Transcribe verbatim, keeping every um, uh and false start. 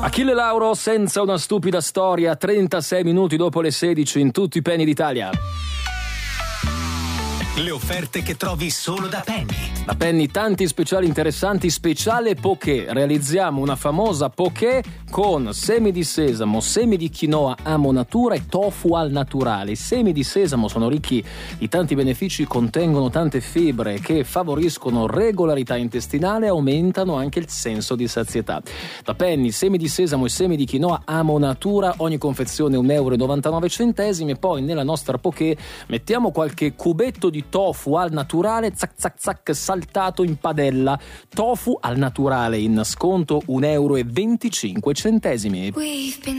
Achille Lauro, senza una stupida storia, trentasei minuti dopo le sedici in tutti i Penny d'Italia. Le offerte che trovi solo da Penny. Da Penny tanti speciali interessanti, speciale poké. Realizziamo una famosa poké con semi di sesamo, semi di quinoa a monatura e tofu al naturale. I semi di sesamo sono ricchi di tanti benefici, contengono tante fibre che favoriscono regolarità intestinale e aumentano anche il senso di sazietà. Da Penny, semi di sesamo e semi di quinoa a monatura, ogni confezione un euro e novantanove centesimi. E poi nella nostra poké mettiamo qualche cubetto di tofu al naturale, zac zac zac, saltato in padella. Tofu al naturale in sconto un euro e venticinque centesimi.